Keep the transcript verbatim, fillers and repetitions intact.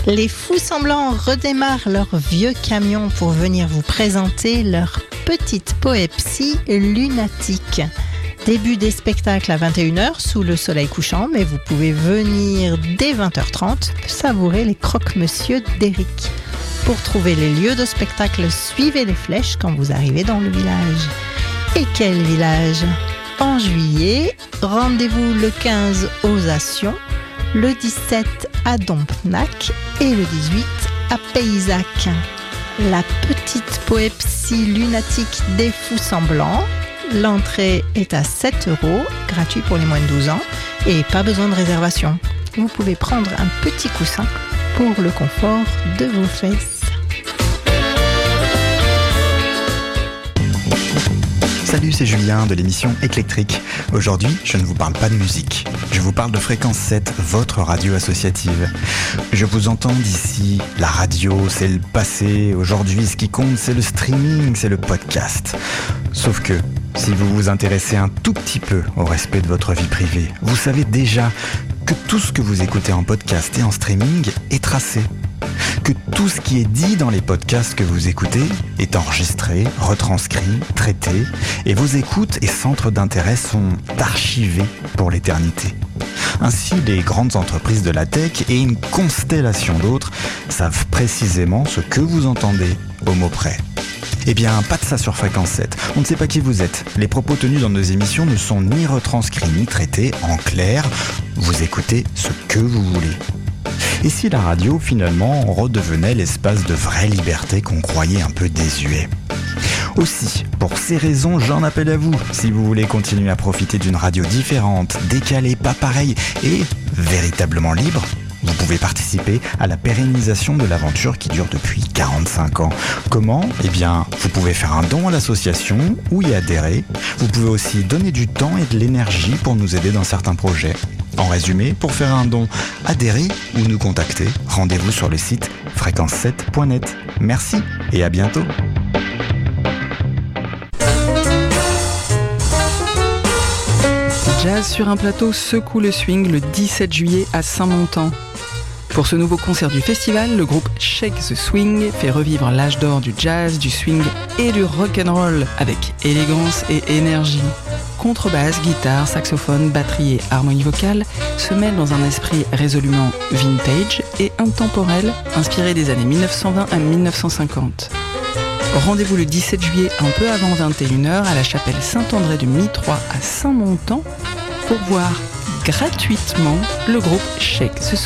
Les Fous Semblants redémarrent leur vieux camion pour venir vous présenter leur petite poépsie lunatique. Début des spectacles à vingt et une heures sous le soleil couchant, mais vous pouvez venir dès vingt heures trente savourer les croque-monsieur d'Éric. Pour trouver les lieux de spectacle, suivez les flèches quand vous arrivez dans le village. Et quel village ? En juillet, rendez-vous le quinze aux Assions, le dix-sept à Dompnac et le dix-huit à Paysac. La petite poépsie lunatique des Fous Semblants. L'entrée est à sept euros, gratuit pour les moins de douze ans et pas besoin de réservation. Vous pouvez prendre un petit coussin pour le confort de vos fesses. Salut, c'est Julien de l'émission Éclectrique. Aujourd'hui, je ne vous parle pas de musique. Je vous parle de Fréquence sept, votre radio associative. Je vous entends d'ici, la radio, c'est le passé. Aujourd'hui, ce qui compte, c'est le streaming, c'est le podcast. Sauf que, si vous vous intéressez un tout petit peu au respect de votre vie privée, vous savez déjà que tout ce que vous écoutez en podcast et en streaming est tracé. Que tout ce qui est dit dans les podcasts que vous écoutez est enregistré, retranscrit, traité, et vos écoutes et centres d'intérêt sont archivés pour l'éternité. Ainsi, les grandes entreprises de la tech et une constellation d'autres savent précisément ce que vous entendez au mot près. Eh bien, pas de ça sur Fréquence sept. On ne sait pas qui vous êtes. Les propos tenus dans nos émissions ne sont ni retranscrits ni traités. En clair, vous écoutez ce que vous voulez. Et si la radio, finalement, redevenait l'espace de vraie liberté qu'on croyait un peu désuet ? Aussi, pour ces raisons, j'en appelle à vous. Si vous voulez continuer à profiter d'une radio différente, décalée, pas pareille et véritablement libre, vous pouvez participer à la pérennisation de l'aventure qui dure depuis quarante-cinq ans. Comment ? Eh bien, vous pouvez faire un don à l'association ou y adhérer. Vous pouvez aussi donner du temps et de l'énergie pour nous aider dans certains projets. En résumé, pour faire un don, adhérez ou nous contacter. Rendez-vous sur le site fréquence sept point net. Merci et à bientôt. Jazz sur un plateau secoue le swing le dix-sept juillet à Saint-Montan. Pour ce nouveau concert du festival, le groupe Shake the Swing fait revivre l'âge d'or du jazz, du swing et du rock'n'roll avec élégance et énergie. Contrebasse, guitare, saxophone, batterie et harmonie vocale se mêlent dans un esprit résolument vintage et intemporel, inspiré des années mille neuf cent vingt à mille neuf cent cinquante. Rendez-vous le dix-sept juillet, un peu avant vingt et une heures, à la chapelle Saint-André de Mitrois à Saint-Montan pour voir gratuitement le groupe Shake the Swing.